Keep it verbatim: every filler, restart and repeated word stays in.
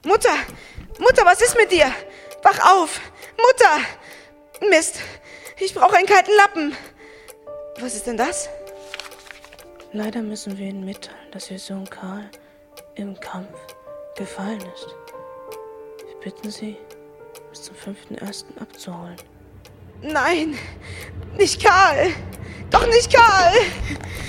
Mutter! Mutter, was ist mit dir? Wach auf! Mutter! Mist! Ich brauche einen kalten Lappen! Was ist denn das? Leider müssen wir Ihnen mitteilen, dass Ihr Sohn Karl im Kampf gefallen ist. Wir bitten Sie, bis zum fünften ersten abzuholen. Nein! Nicht Karl! Doch nicht Karl!